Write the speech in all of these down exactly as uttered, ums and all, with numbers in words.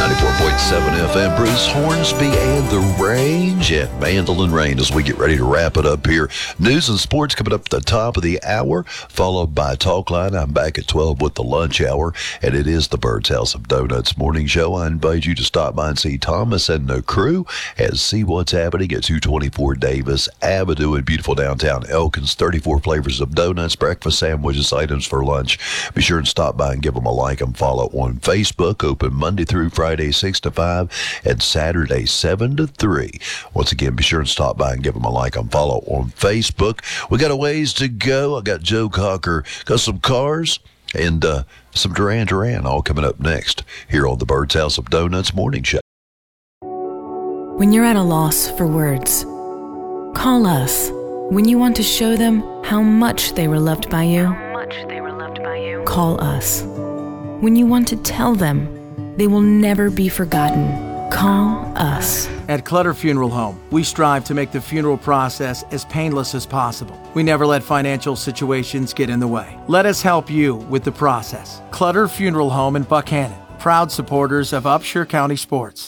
ninety-four point seven F M, Bruce Hornsby and the Range at Mandolin Rain as we get ready to wrap it up here. News and sports coming up at the top of the hour, followed by Talk Line. I'm back at twelve with the lunch hour, and it is the Bird's House of Donuts morning show. I invite you to stop by and see Thomas and the crew and see what's happening at two twenty-four Davis Avenue in beautiful downtown Elkins. thirty-four flavors of donuts, breakfast sandwiches, items for lunch. Be sure and stop by and give them a like and follow on Facebook. Open Monday through Friday, six to five, and Saturday, seven to three. Once again, be sure and stop by and give them a like and follow on Facebook. We got a ways to go. I got Joe Cocker, got some cars, and uh, some Duran Duran all coming up next here on the Bird's House of Donuts morning show. When you're at a loss for words, call us. When you want to show them how much they were loved by you, how much they were loved by you, call us. When you want to tell them they will never be forgotten, call us. At Clutter Funeral Home, we strive to make the funeral process as painless as possible. We never let financial situations get in the way. Let us help you with the process. Clutter Funeral Home in Buckhannon, proud supporters of Upshur County sports.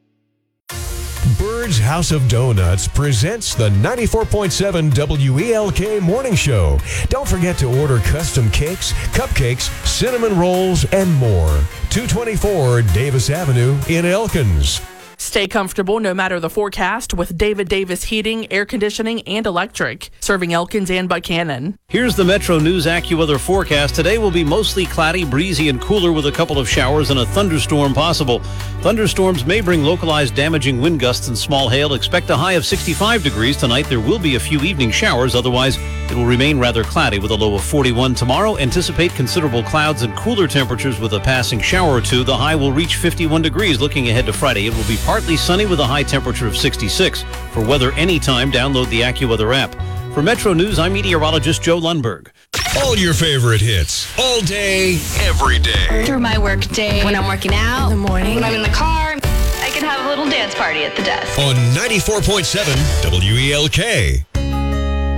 Bird's House of Donuts presents the ninety-four point seven W E L K Morning Show. Don't forget to order custom cakes, cupcakes, cinnamon rolls, and more. two twenty-four Davis Avenue in Elkins. Stay comfortable no matter the forecast with David Davis Heating, Air Conditioning, and Electric, serving Elkins and Buckhannon. Here's the Metro News AccuWeather forecast. Today will be mostly cloudy, breezy, and cooler with a couple of showers and a thunderstorm possible. Thunderstorms may bring localized damaging wind gusts and small hail. Expect a high of sixty-five degrees tonight. There will be a few evening showers. Otherwise, it will remain rather cloudy with a low of forty-one. Tomorrow, anticipate considerable clouds and cooler temperatures with a passing shower or two. The high will reach fifty-one degrees. Looking ahead to Friday, it will be partly sunny with a high temperature of sixty-six. For weather anytime, download the AccuWeather app. For Metro News, I'm meteorologist Joe Lundberg. All your favorite hits, all day, every day. Through my work day, when I'm working out, in the morning, when I'm in the car, I can have a little dance party at the desk. On ninety-four point seven W E L K.